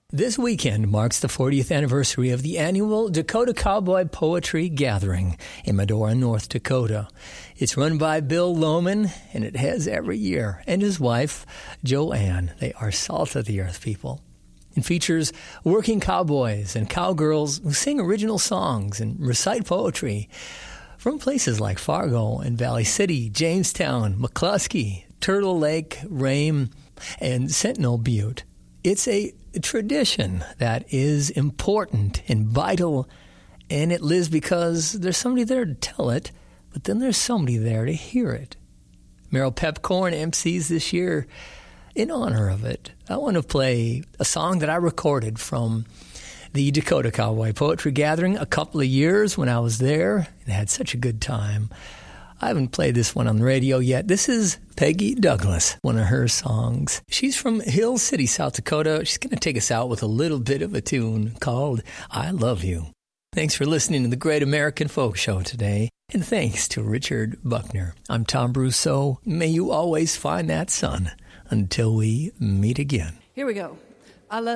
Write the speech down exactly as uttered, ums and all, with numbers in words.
This weekend marks the fortieth anniversary of the annual Dakota Cowboy Poetry Gathering in Medora, North Dakota. It's run by Bill Lohman, and it has every year, and his wife, Joanne. They are salt of the earth people. It features working cowboys and cowgirls who sing original songs and recite poetry from places like Fargo and Valley City, Jamestown, McCluskey, Turtle Lake, Rame, and Sentinel Butte. It's a tradition that is important and vital, and it lives because there's somebody there to tell it, but then there's somebody there to hear it. Meryl Pepcorn M Cs this year in honor of it. I want to play a song that I recorded from the Dakota Cowboy Poetry Gathering a couple of years when I was there and had such a good time. I haven't played this one on the radio yet. This is Peggy Douglas, one of her songs. She's from Hill City, South Dakota. She's going to take us out with a little bit of a tune called I Love You. Thanks for listening to the Great American Folk Show today, and thanks to Richard Buckner. I'm Tom Brousseau. May you always find that sun until we meet again. Here we go.